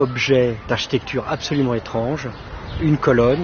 Objet d'architecture absolument étrange, une colonne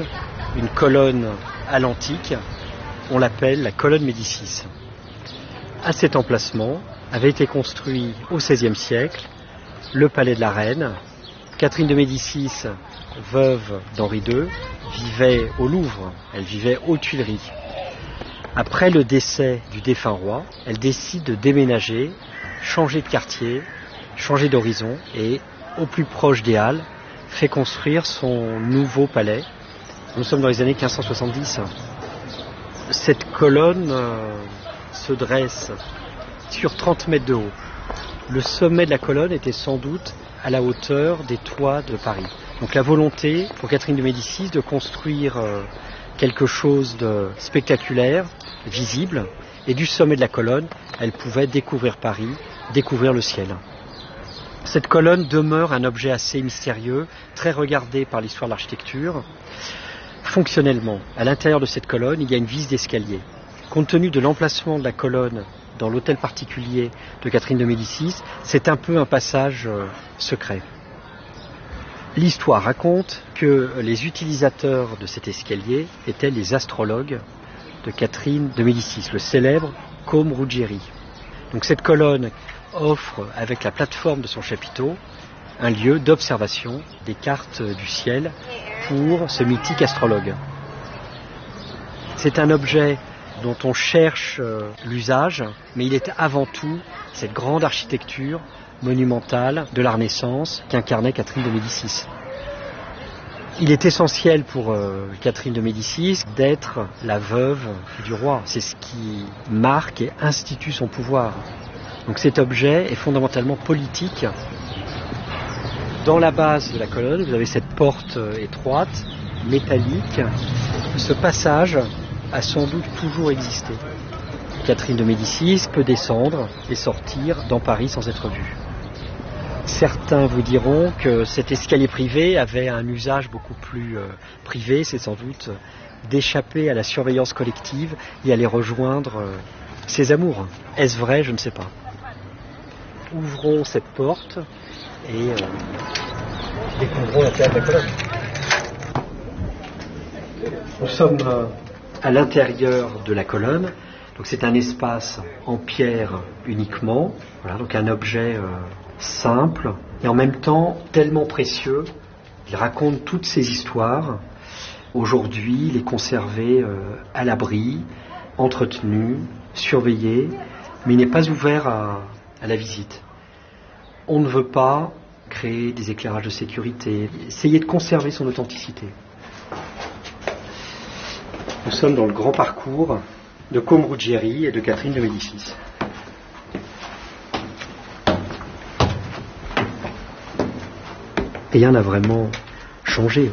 à l'antique, on l'appelle la colonne Médicis. À cet emplacement avait été construit au XVIe siècle le palais de la reine. Catherine de Médicis, veuve d'Henri II, vivait au Louvre, elle vivait aux Tuileries. Après le décès du défunt roi, elle décide de déménager, changer de quartier, changer d'horizon et, au plus proche des Halles, fait construire son nouveau palais. Nous sommes dans les années 1570. Cette colonne se dresse sur 30 mètres de haut. Le sommet de la colonne était sans doute à la hauteur des toits de Paris. Donc la volonté pour Catherine de Médicis de construire quelque chose de spectaculaire, visible, et du sommet de la colonne, elle pouvait découvrir Paris, découvrir le ciel. Cette colonne demeure un objet assez mystérieux, très regardé par l'histoire de l'architecture. Fonctionnellement, à l'intérieur de cette colonne, il y a une vis d'escalier. Compte tenu de l'emplacement de la colonne dans l'hôtel particulier de Catherine de Médicis, c'est un peu un passage secret. L'histoire raconte que les utilisateurs de cet escalier étaient les astrologues de Catherine de Médicis, le célèbre Côme Ruggieri. Donc cette colonne offre, avec la plateforme de son chapiteau, un lieu d'observation des cartes du ciel pour ce mythique astrologue. C'est un objet dont on cherche l'usage, mais il est avant tout cette grande architecture monumentale de la Renaissance qu'incarnait Catherine de Médicis. Il est essentiel pour Catherine de Médicis d'être la veuve du roi. C'est ce qui marque et institue son pouvoir. Donc cet objet est fondamentalement politique. Dans la base de la colonne, vous avez cette porte étroite, métallique. Ce passage a sans doute toujours existé. Catherine de Médicis peut descendre et sortir dans Paris sans être vue. Certains vous diront que cet escalier privé avait un usage beaucoup plus privé, c'est sans doute d'échapper à la surveillance collective et aller rejoindre ses amours. Est-ce vrai? Je ne sais pas. Ouvrons cette porte et découvrons l'intérieur de la colonne. Nous sommes à l'intérieur de la colonne, donc c'est un espace en pierre uniquement, voilà, donc un objet simple et en même temps tellement précieux. Il raconte toutes ces histoires. Aujourd'hui, il est conservé à l'abri, entretenu, surveillé, mais il n'est pas ouvert à la visite. On ne veut pas créer des éclairages de sécurité, essayer de conserver son authenticité. Nous sommes dans le grand parcours de Côme Ruggieri et de Catherine de Médicis. Rien n'a vraiment changé.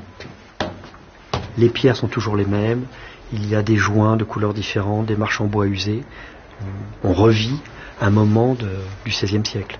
Les pierres sont toujours les mêmes, il y a des joints de couleurs différentes, des marches en bois usés. On revit un moment du XVIe siècle.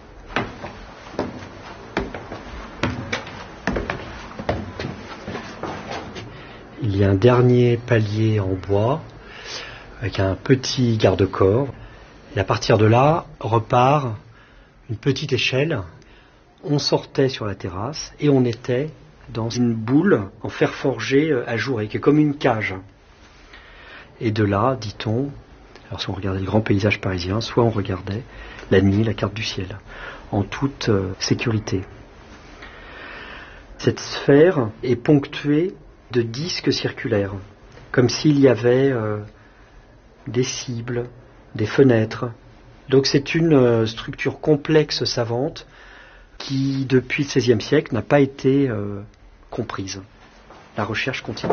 Il y a un dernier palier en bois avec un petit garde-corps. Et à partir de là, repart une petite échelle. On sortait sur la terrasse et on était dans une boule en fer forgé ajouré, qui est comme une cage. Et de là, dit-on, alors si on regardait le grand paysage parisien, soit on regardait la nuit, la carte du ciel, en toute sécurité. Cette sphère est ponctuée de disques circulaires, comme s'il y avait des cibles, des fenêtres. Donc c'est une structure complexe, savante, qui, depuis le XVIe siècle, n'a pas été comprise. La recherche continue.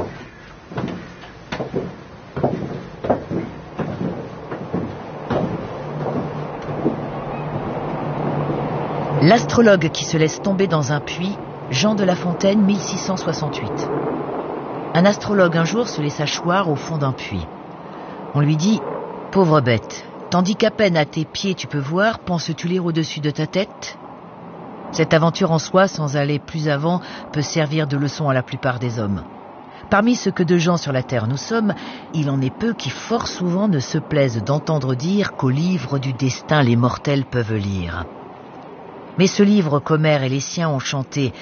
L'astrologue qui se laisse tomber dans un puits, Jean de La Fontaine, 1668. Un astrologue un jour se laissa choir au fond d'un puits. On lui dit « Pauvre bête, tandis qu'à peine à tes pieds tu peux voir, penses-tu lire au-dessus de ta tête ?» Cette aventure en soi, sans aller plus avant, peut servir de leçon à la plupart des hommes. Parmi ce que de gens sur la terre nous sommes, il en est peu qui fort souvent ne se plaisent d'entendre dire qu'au livre du destin les mortels peuvent lire. Mais ce livre qu'Homère et les siens ont chanté